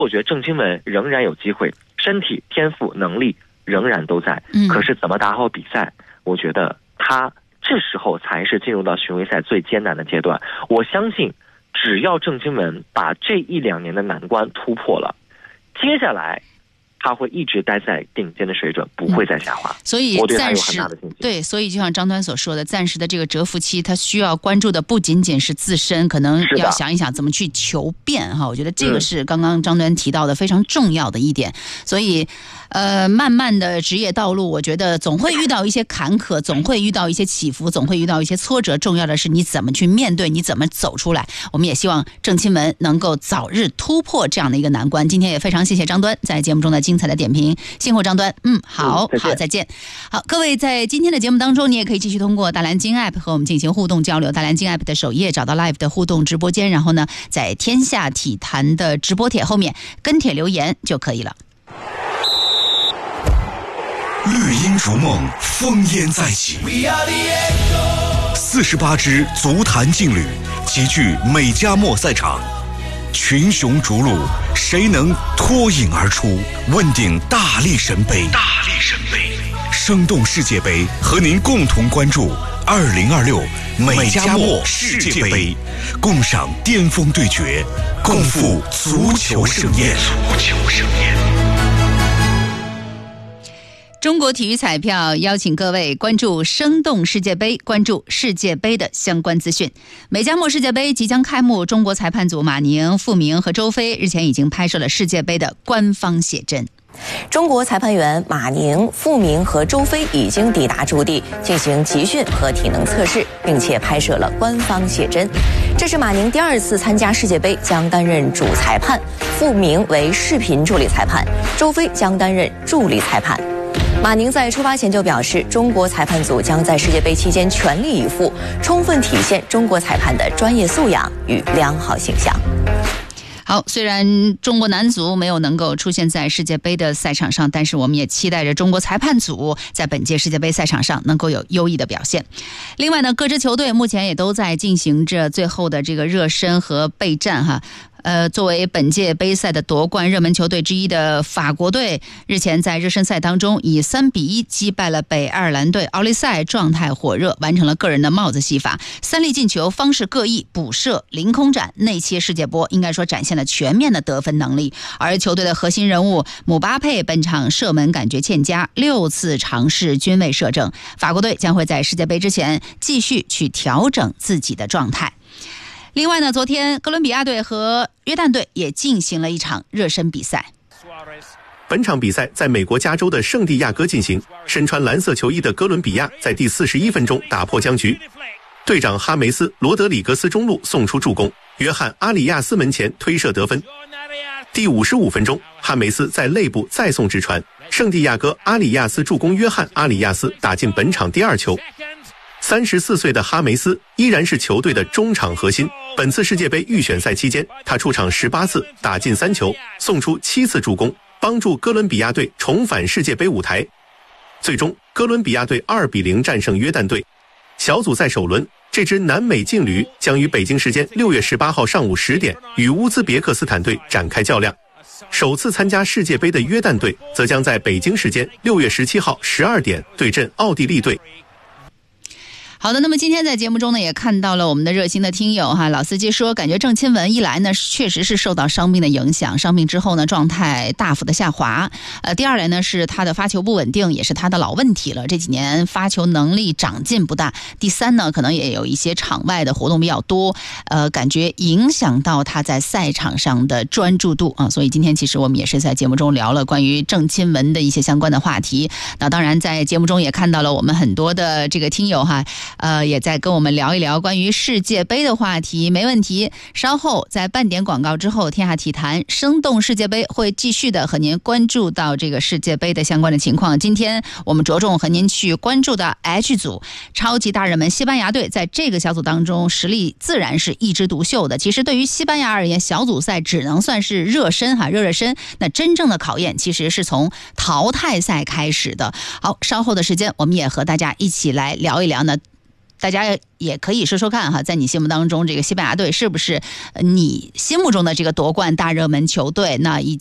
我觉得郑钦文仍然有机会，身体、天赋、能力仍然都在。可是怎么打好比赛，我觉得他这时候才是进入到巡回赛最艰难的阶段。我相信，只要郑钦文把这1-2年的难关突破了，接下来他会一直待在顶尖的水准，不会再下滑。 所以我对他有很大的信心。 对，所以就像张端所说的，暂时的这个蛰伏期，他需要关注的不仅仅是自身，可能要想一想怎么去求变哈。我觉得这个是刚刚张端提到的非常重要的一点。所以漫漫的职业道路，我觉得总会遇到一些坎坷，总会遇到一些起伏，总会遇到一些挫折。重要的是你怎么去面对，你怎么走出来。我们也希望郑钦文能够早日突破这样的一个难关。今天也非常谢谢张端在节目中的精彩的点评，辛苦张端。好，再见。好，各位在今天的节目当中，你也可以继续通过大蓝鲸 App 和我们进行互动交流。大蓝鲸 App 的首页找到 Live 的互动直播间，然后呢，在天下体坛的直播帖后面跟帖留言就可以了。 绿茵逐梦，烽烟再起。48支足坛劲旅齐聚美加墨赛场，群雄逐鹿，谁能脱颖而出？问鼎大力神杯。生动世界杯，和您共同关注2026美加墨世界杯，共赏巅峰对决，共赴足球盛宴。 中国体育彩票邀请各位关注生动世界杯，关注世界杯的相关资讯。美加墨世界杯即将开幕，中国裁判组马宁、傅明和周飞日前已经拍摄了世界杯的官方写真。 中国裁判员马宁、傅明和周飞已经抵达驻地进行集训和体能测试，并且拍摄了官方写真。这是马宁第2次参加世界杯，将担任主裁判；傅明为视频助理裁判，周飞将担任助理裁判。马宁在出发前就表示，中国裁判组将在世界杯期间全力以赴，充分体现中国裁判的专业素养与良好形象。 好，虽然中国男足没有能够出现在世界杯的赛场上，但是我们也期待着中国裁判组在本届世界杯赛场上能够有优异的表现。另外呢，各支球队目前也都在进行着最后的这个热身和备战哈。作为本届杯赛的夺冠热门球队之一的法国队，日前在热身赛当中以3-1击败了北爱尔兰队，奥利赛状态火热，完成了个人的帽子戏法，3粒进球，方式各异，补射、凌空斩、内切世界波，应该说展现了全面的得分能力。而球队的核心人物姆巴佩本场射门感觉欠佳，6次尝试均未射正。法国队将会在世界杯之前继续去调整自己的状态。另外呢，昨天哥伦比亚队和约旦队也进行了一场热身比赛。 本场比赛在美国加州的圣地亚哥进行，身穿蓝色球衣的哥伦比亚在第41分钟打破僵局，队长哈梅斯·罗德里格斯中路送出助攻，约翰·阿里亚斯门前推射得分。第55分钟，哈梅斯在肋部再送直传，圣地亚哥阿里亚斯助攻约翰·阿里亚斯打进本场第2球。34岁的哈梅斯依然是球队的中场核心。本次世界杯预选赛期间，他出场18次，打进3球，送出7次助攻，帮助哥伦比亚队重返世界杯舞台。最终，哥伦比亚队2-0战胜约旦队。小组赛首轮，这支南美劲旅将于北京时间6月18号上午10点与乌兹别克斯坦队展开较量。首次参加世界杯的约旦队则将在北京时间6月17号12点对阵奥地利队。 好的，那么今天在节目中呢，也看到了我们的热心的听友哈，老司机说，感觉郑钦文一来呢，确实是受到伤病的影响，伤病之后呢，状态大幅的下滑。第二来呢，是他的发球不稳定，也是他的老问题了，这几年发球能力长进不大。第三呢，可能也有一些场外的活动比较多，感觉影响到他在赛场上的专注度啊。所以今天其实我们也是在节目中聊了关于郑钦文的一些相关的话题。那当然在节目中也看到了我们很多的这个听友哈。也在跟我们聊一聊关于世界杯的话题，没问题。稍后在半点广告之后，天下体坛生动世界杯会继续的和您关注到这个世界杯的相关的情况。今天我们着重和您去关注到 H 组超级大热门西班牙队，在这个小组当中实力自然是一枝独秀的。其实对于西班牙而言，小组赛只能算是热身哈，热身。那真正的考验其实是从淘汰赛开始的。好，稍后的时间我们也和大家一起来聊一聊呢。 大家也可以说说看哈，在你心目当中，这个西班牙队是不是你心目中的这个夺冠大热门球队？那